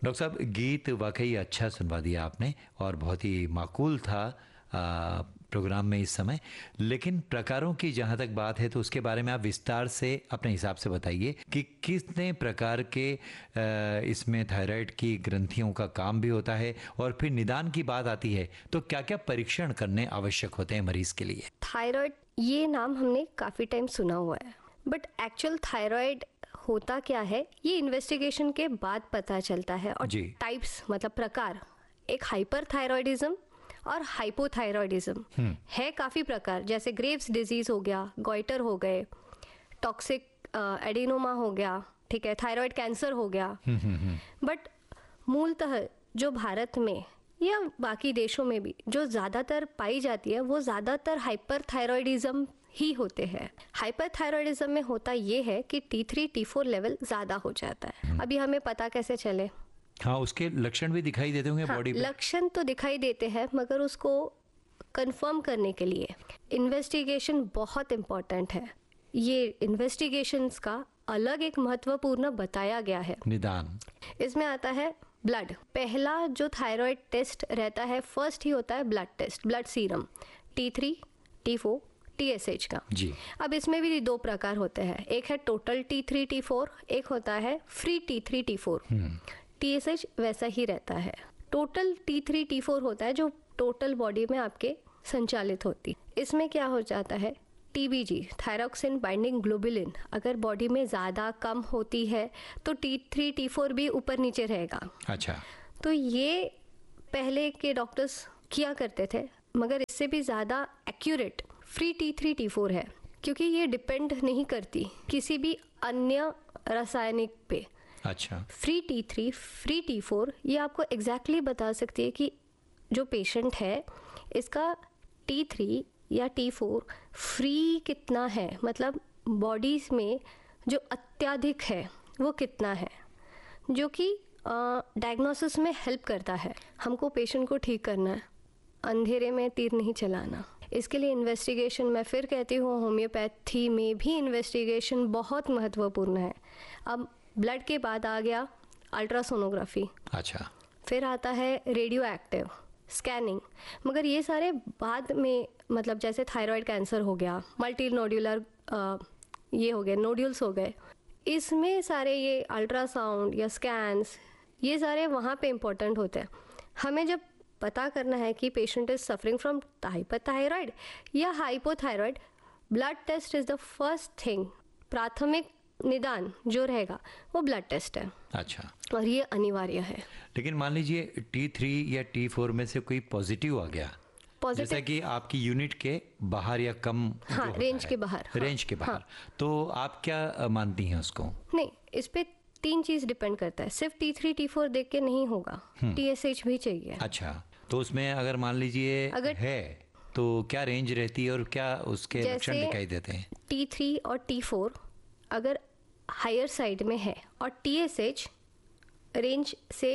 Doctor साहब, गीत वाकई अच्छा सुनवा दिया आपने और बहुत ही माकूल था प्रोग्राम में इस समय। लेकिन प्रकारों की जहाँ तक बात है तो उसके बारे में आप विस्तार से अपने हिसाब से बताइए कि कितने प्रकार के इसमें थायराइड की ग्रंथियों का काम भी होता है, और फिर निदान की बात आती है तो क्या क्या परीक्षण करने आवश्यक होते हैं मरीज के लिए। थायराइड ये नाम हमने काफ़ी टाइम सुना हुआ है, बट एक्चुअल थायराइड होता क्या है ये इन्वेस्टिगेशन के बाद पता चलता है। और टाइप्स मतलब प्रकार, एक हाइपर थायराइडिज्म और हाइपोथायरॉयडिज्म है। काफ़ी प्रकार, जैसे ग्रेव्स डिजीज हो गया, गॉइटर हो गए, टॉक्सिक एडिनोमा हो गया, ठीक है, थायराइड कैंसर हो गया। बट मूलतः जो भारत में या बाकी देशों में भी जो ज़्यादातर पाई जाती है वो ज़्यादातर हाइपर थायरॉयडिज्म ही होते हैं। हाइपर थायरॉयडिज्म में होता ये है कि T3 T4 लेवल ज़्यादा हो जाता है। अभी हमें पता कैसे चले? हाँ, उसके लक्षण भी दिखाई देते होंगे बॉडी पे। लक्षण तो दिखाई देते हैं, मगर उसको कंफर्म करने के लिए इन्वेस्टिगेशन बहुत इम्पोर्टेंट है। ये इन्वेस्टिगेशंस का अलग एक महत्वपूर्ण बताया गया है। निदान इसमें आता है ब्लड। पहला जो थायराइड टेस्ट रहता है, फर्स्ट ही होता है blood test, blood serum T3 T4 TSH का जी। अब इसमें भी दो प्रकार होते हैं, एक है टोटल T3 T4, एक होता है फ्री T3 T4। TSH वैसा ही रहता है। टोटल T3 T4 होता है जो टोटल बॉडी में आपके संचालित होती। इसमें क्या हो जाता है, TBG थायरोक्सिन बाइंडिंग ग्लोबुलिन अगर बॉडी में ज़्यादा कम होती है तो T3 T4 भी ऊपर नीचे रहेगा। अच्छा, तो ये पहले के डॉक्टर्स किया करते थे, मगर इससे भी ज़्यादा एक्यूरेट फ्री T3 T4 है, क्योंकि ये डिपेंड नहीं करती किसी भी अन्य रासायनिक पे। अच्छा, फ्री T3 फ्री T4 ये आपको एग्जैक्टली बता सकती है कि जो पेशेंट है इसका T3 या T4 फ्री कितना है, मतलब बॉडीज में जो अत्यधिक है वो कितना है, जो कि डायग्नोसिस में हेल्प करता है। हमको पेशेंट को ठीक करना है, अंधेरे में तीर नहीं चलाना। इसके लिए इन्वेस्टिगेशन, मैं फिर कहती हूँ, होम्योपैथी में भी इन्वेस्टिगेशन बहुत महत्वपूर्ण है। अब ब्लड के बाद आ गया अल्ट्रासोनोग्राफी। अच्छा, फिर आता है रेडियो एक्टिव स्कैनिंग, मगर ये सारे बाद में, मतलब जैसे थायराइड कैंसर हो गया, मल्टी नोड्यूलर ये हो गए, नोड्यूल्स हो गए, इसमें सारे ये अल्ट्रासाउंड या स्कैन्स ये सारे वहाँ पे इम्पोर्टेंट होते हैं। हमें जब पता करना है कि patient is suffering from hyperthyroid या hypothyroid, blood test is the first thing. प्राथमिक निदान जो रहेगा वो ब्लड टेस्ट है। अच्छा, और ये अनिवार्य है। लेकिन मान लीजिए T3 या T4 में से कोई पॉजिटिव आ गया, जैसा कि आपकी यूनिट के बाहर या कम, हाँ, रेंज के बाहर, रेंज के बाहर, तो आप क्या मानती हैं उसको? नहीं, इस पे 3 चीज डिपेंड करता है, सिर्फ T3 T4 देख के नहीं होगा, TSH भी चाहिए। अच्छा, तो उसमें अगर मान लीजिए अगर है तो क्या रेंज रहती है और क्या उसके लक्षण दिखाई देते हैं? T3 और T4 अगर हायर साइड में है और TSH रेंज से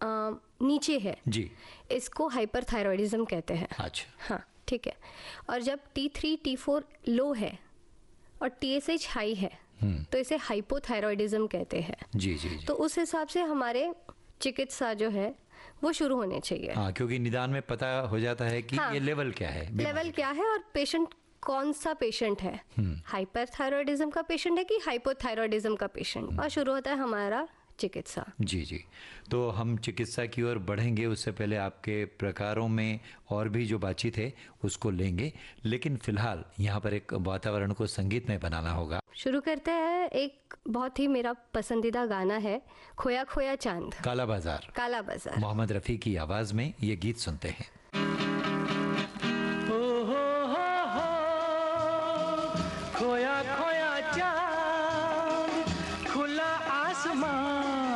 नीचे है जी, इसको हाइपरथायरॉयडिज्म कहते हैं। अच्छा, हाँ, ठीक है। और जब T3 T4 लो है और TSH हाई है तो इसे हाइपोथायरॉयडिज्म कहते हैं। जी, जी, जी। तो उस हिसाब से हमारे चिकित्सा जो है वो शुरू होने चाहिए। हाँ, क्योंकि निदान में पता हो जाता है कि ये लेवल क्या है, लेवल क्या है, और पेशेंट कौन सा पेशेंट है, हाइपरथायरॉयडिज्म का पेशेंट है कि हाइपोथायरॉयडिज्म का पेशेंट, और शुरू होता है हमारा चिकित्सा। जी जी, तो हम चिकित्सा की ओर बढ़ेंगे, उससे पहले आपके प्रकारों में और भी जो बातचीत है उसको लेंगे, लेकिन फिलहाल यहाँ पर एक वातावरण को संगीत में बनाना होगा। शुरू करते हैं। एक बहुत ही मेरा पसंदीदा गाना है, खोया खोया चांद, काला बाजार, काला बाजार, मोहम्मद रफ़ी की आवाज में ये गीत सुनते हैं। खोया खोया